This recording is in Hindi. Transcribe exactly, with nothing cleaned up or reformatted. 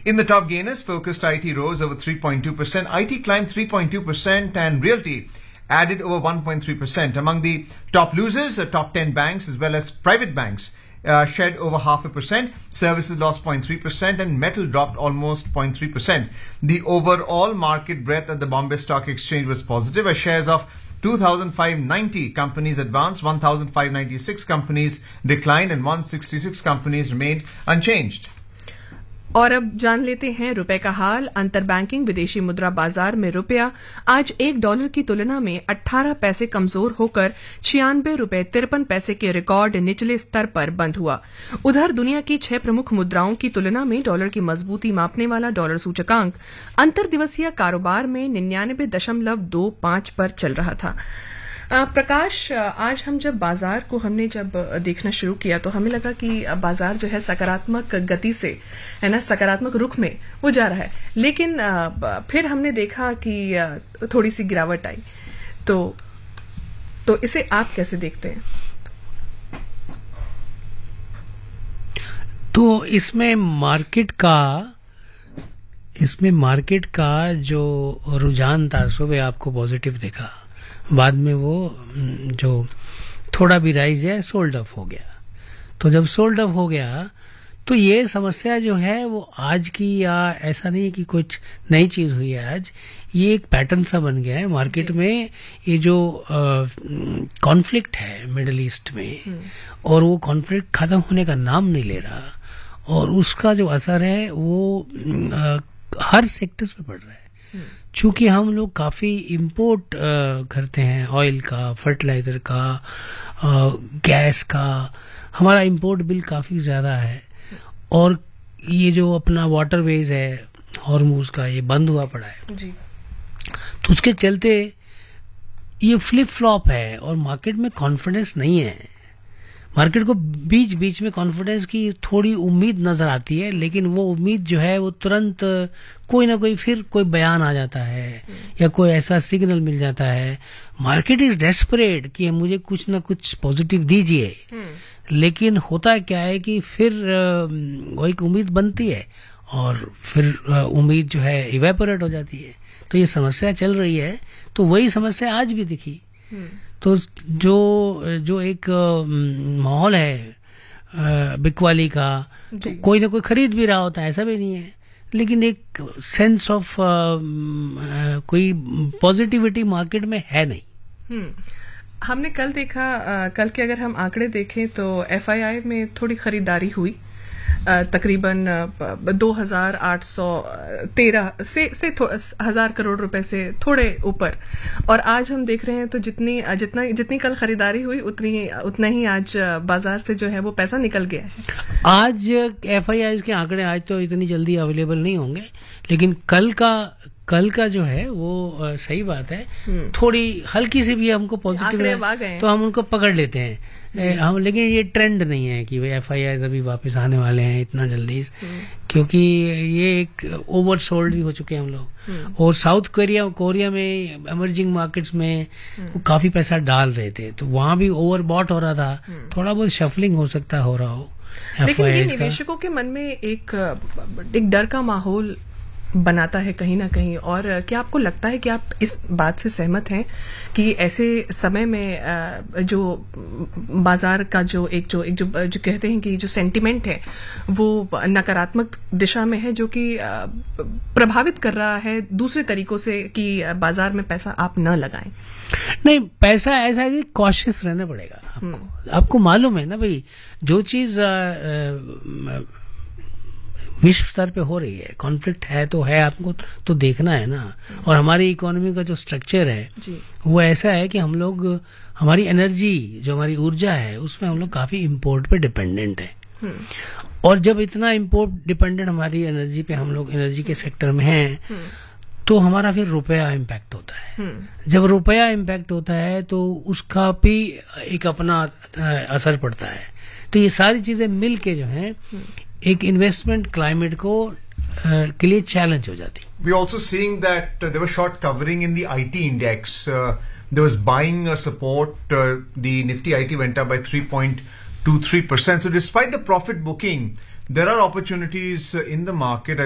In the top gainers, focused I T rose over three point two percent, I T climbed three point two percent, and realty added over one point three percent. Among the top losers, uh, top ten banks as well as private banks uh, shed over half a percent, services lost zero point three percent, and metal dropped almost zero point three percent. The overall market breadth at the Bombay Stock Exchange was positive as shares of two thousand five hundred ninety companies advanced, one thousand five hundred ninety-six companies declined, and one hundred sixty-six companies remained unchanged. और अब जान लेते हैं रुपए का हाल। अंतर बैंकिंग विदेशी मुद्रा बाजार में रुपया आज एक डॉलर की तुलना में अठारह पैसे कमजोर होकर छियानबे रुपए तिरपन पैसे के रिकॉर्ड निचले स्तर पर बंद हुआ। उधर दुनिया की छह प्रमुख मुद्राओं की तुलना में डॉलर की मजबूती मापने वाला डॉलर सूचकांक अंतर दिवसीय कारोबार में निन्यानबे दशमलव दो पांच पर चल रहा था। प्रकाश, आज हम जब बाजार को हमने जब देखना शुरू किया तो हमें लगा कि बाजार जो है सकारात्मक गति से, है ना, सकारात्मक रुख में वो जा रहा है, लेकिन फिर हमने देखा कि थोड़ी सी गिरावट आई। तो तो इसे आप कैसे देखते हैं? तो इसमें मार्केट का इसमें मार्केट का जो रुझान था सुबह आपको पॉजिटिव दिखा, बाद में वो जो थोड़ा भी राइज है सोल्ड ऑफ हो गया। तो जब सोल्ड ऑफ हो गया तो ये समस्या जो है वो आज की, या ऐसा नहीं कि कुछ नई चीज हुई है आज, ये एक पैटर्न सा बन गया है मार्केट में। ये जो कॉन्फ्लिक्ट है मिडिल ईस्ट में, और वो कॉन्फ्लिक्ट खत्म होने का नाम नहीं ले रहा, और उसका जो असर है वो आ, हर सेक्टर्स पे पड़ रहा है। चूंकि हम लोग काफी इंपोर्ट करते हैं, ऑयल का, फर्टिलाइजर का, आ, गैस का, हमारा इंपोर्ट बिल काफी ज्यादा है, और ये जो अपना वाटरवेज है हॉर्मुज का, ये बंद हुआ पड़ा है जी। तो उसके चलते ये फ्लिप फ्लॉप है, और मार्केट में कॉन्फिडेंस नहीं है। मार्केट को बीच बीच में कॉन्फिडेंस की थोड़ी उम्मीद नजर आती है, लेकिन वो उम्मीद जो है वो तुरंत कोई ना कोई फिर कोई बयान आ जाता है या कोई ऐसा सिग्नल मिल जाता है। मार्केट इज डेस्परेट कि मुझे कुछ ना कुछ पॉजिटिव दीजिए, लेकिन होता क्या है कि फिर वो एक उम्मीद बनती है और फिर उम्मीद जो है इवेपोरेट हो जाती है। तो ये समस्या चल रही है, तो वही समस्या आज भी दिखी। तो जो जो एक माहौल है बिकवाली का, तो कोई ना कोई खरीद भी रहा होता है, ऐसा भी नहीं है, लेकिन एक सेंस ऑफ कोई पॉजिटिविटी मार्केट में है नहीं। हमने कल देखा, आ, कल के अगर हम आंकड़े देखें तो एफआईआई में थोड़ी खरीदारी हुई, तकरीबन दो हजार आठ सौ तेरह से से हजार करोड़ रुपए से थोड़े ऊपर, और आज हम देख रहे हैं तो जितनी जितना जितनी कल खरीदारी हुई उतनी उतना ही आज बाजार से जो है वो पैसा निकल गया है। आज एफआईआई के आंकड़े आज तो इतनी जल्दी अवेलेबल नहीं होंगे, लेकिन कल का कल का जो है वो आ, सही बात है, थोड़ी हल्की सी भी हमको पॉजिटिव है तो हम उनको पकड़ लेते हैं हम, लेकिन ये ट्रेंड नहीं है कि भाई एफआईआई अभी वापस आने वाले हैं इतना जल्दी, क्योंकि ये एक ओवर सोल्ड भी हो चुके हैं हम लोग। और साउथ कोरिया कोरिया में इमर्जिंग मार्केट्स में वो काफी पैसा डाल रहे थे, तो वहां भी ओवर बॉट हो रहा था, थोड़ा बहुत शफलिंग हो सकता हो रहा हो। लेकिन ये निवेशकों के मन में एक एक डर का माहौल बनाता है कहीं ना कहीं। और क्या आपको लगता है कि आप इस बात से सहमत हैं कि ऐसे समय में जो बाजार का जो एक जो एक जो, जो कहते हैं कि जो सेंटिमेंट है वो नकारात्मक दिशा में है, जो कि प्रभावित कर रहा है दूसरे तरीकों से कि बाजार में पैसा आप न लगाएं? नहीं, पैसा ऐसा है कि कॉशियस रहना पड़ेगा आपको। आपको मालूम है ना भाई, जो चीज विश्व स्तर पे हो रही है, कॉन्फ्लिक्ट है तो है, आपको तो देखना है ना। और हमारी इकोनॉमी का जो स्ट्रक्चर है जी, वो ऐसा है कि हम लोग, हमारी एनर्जी जो हमारी ऊर्जा है उसमें हम लोग काफी इंपोर्ट पे डिपेंडेंट है। और जब इतना इंपोर्ट डिपेंडेंट हमारी एनर्जी पे हम लोग एनर्जी के सेक्टर में हैं, तो हमारा फिर रुपया इम्पैक्ट होता है। जब रुपया इम्पैक्ट होता है तो उसका भी एक अपना असर पड़ता है। तो ये सारी चीजें मिल के जो है एक इन्वेस्टमेंट क्लाइमेट को uh, के लिए चैलेंज हो जाती। We also seeing that uh, there was short covering in the I T index. Uh, there was buying uh, support. Uh, the Nifty I T went up by three point two three percent. So despite the profit booking, there are opportunities uh, in the market.